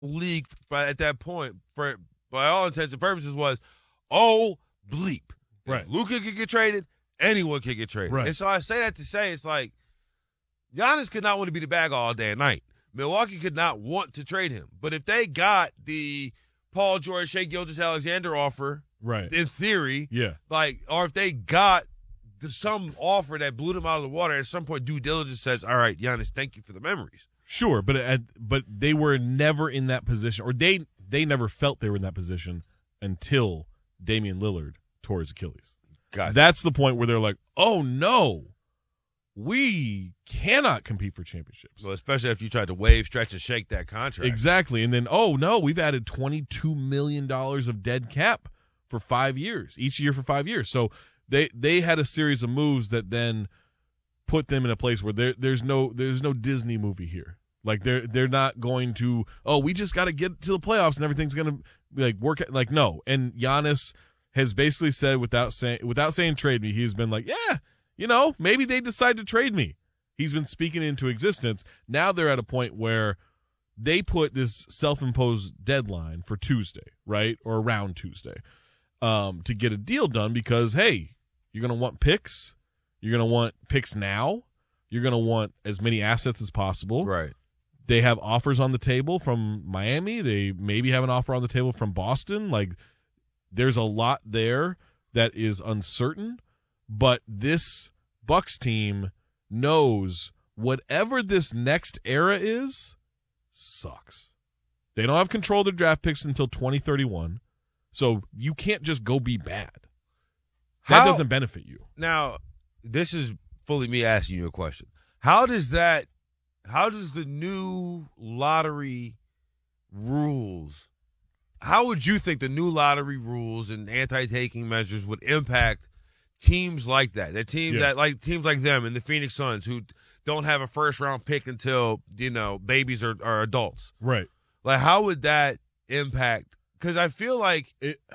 league at that point, for by all intents and purposes, was, oh, bleep. Right. If Luka could get traded, anyone could get traded. Right. And so I say that to say it's like Giannis could not want to be the bag all day and night. Milwaukee could not want to trade him. But if they got the Paul George, Shai Gilgeous-Alexander offer, right, in theory, yeah, or if they got some offer that blew them out of the water, at some point due diligence says, all right, Giannis, thank you for the memories. Sure, but they were never in that position, or they never felt they were in that position until Damian Lillard tore his Achilles. Gotcha. That's the point where they're like, oh no, we cannot compete for championships. Well, especially after you tried to wave, stretch, and shake that contract. Exactly. And then, oh no, we've added $22 million of dead cap for 5 years, each year for 5 years. So they had a series of moves that then put them in a place where there's no Disney movie here. Like they're not going to, oh, we just got to get to the playoffs and everything's going to like work. Like, no. And Giannis has basically said without saying trade me, he's been like, yeah, maybe they decide to trade me. He's been speaking into existence. Now they're at a point where they put this self-imposed deadline for Tuesday, right? Or around Tuesday, to get a deal done because, hey, you're going to want picks. You're going to want picks now. You're going to want as many assets as possible. Right. They have offers on the table from Miami. They maybe have an offer on the table from Boston. Like, there's a lot there that is uncertain, but this Bucks team knows whatever this next era is sucks. They don't have control of their draft picks until 2031, so you can't just go be bad. That doesn't benefit you. Now, this is fully me asking you a question. How does the new lottery rules, how would you think the new lottery rules and anti-taking measures would impact teams like that? The teams teams like them and the Phoenix Suns who don't have a first round pick until, babies are adults. Right. Like, how would that impact? Because I feel like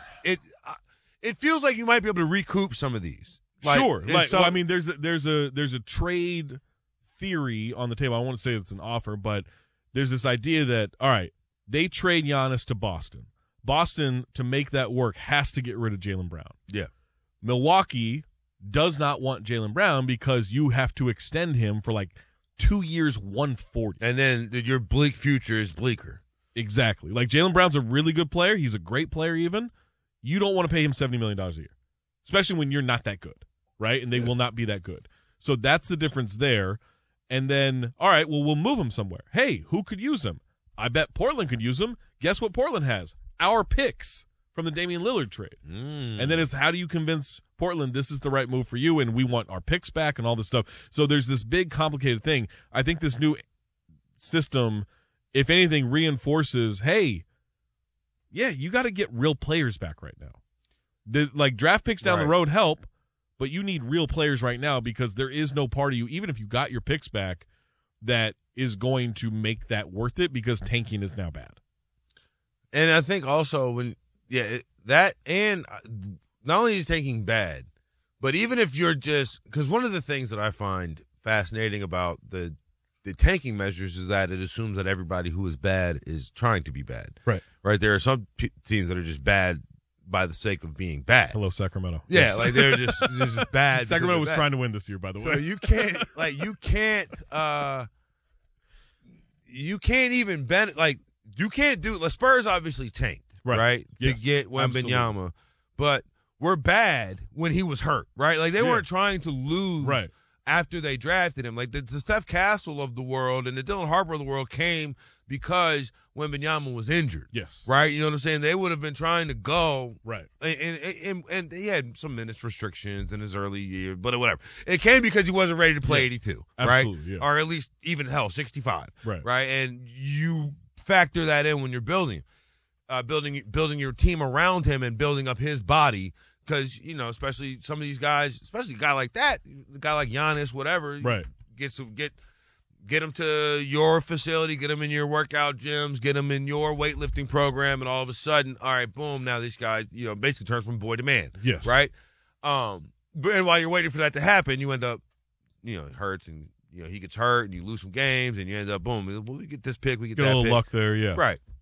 it feels like you might be able to recoup some of these. Sure. I mean, there's a trade theory on the table. I won't say it's an offer, but there's this idea that, all right, they trade Giannis to Boston. Boston, to make that work, has to get rid of Jaylen Brown. Yeah. Milwaukee does not want Jaylen Brown because you have to extend him for like 2 years, 140. And then your bleak future is bleaker. Exactly. Like, Jaylen Brown's a really good player. He's a great player even. You don't want to pay him $70 million a year, especially when you're not that good, right? And they will not be that good. So that's the difference there. And then, all right, well, we'll move him somewhere. Hey, who could use him? I bet Portland could use him. Guess what Portland has? Our picks from the Damian Lillard trade. And then it's, how do you convince Portland this is the right move for you and we want our picks back and all this stuff? So there's this big complicated thing. I think this new system, if anything, reinforces, hey, yeah, you got to get real players back right now. Draft picks down the road help, but you need real players right now because there is no part of you, even if you got your picks back, that is going to make that worth it because tanking is now bad. And I think also not only is tanking bad, but even if you're because one of the things that I find fascinating about the tanking measures is that it assumes that everybody who is bad is trying to be bad. Right. Right. There are some teams that are just bad by the sake of being bad. Hello, Sacramento. Yeah, Yes. like they're just bad. Sacramento was trying to win this year, by the way. So you can't even bend, like, you can't do, the Spurs obviously tanked, right? Yes, to get Wembanyama, but we're bad when he was hurt, right? Like, they weren't trying to lose after they drafted him. Like, the Steph Castle of the world and the Dylan Harper of the world came because Wembanyama was injured. Yes. Right? You know what I'm saying? They would have been trying to go. Right. And he had some minutes restrictions in his early year, but whatever. It came because he wasn't ready to play 82, Absolutely, right? Yeah. Or at least even 65. Right. Right? And you factor that in when you're building your team around him and building up his body. Because, especially some of these guys, especially a guy like that, a guy like Giannis, whatever, get him to your facility, get him in your workout gyms, get him in your weightlifting program, and all of a sudden, all right, boom, now this guy, basically turns from boy to man. Yes. Right? And while you're waiting for that to happen, you end up, it hurts, and, he gets hurt, and you lose some games, and you end up, boom, we get this pick, we get that pick. A little luck there, yeah. Right.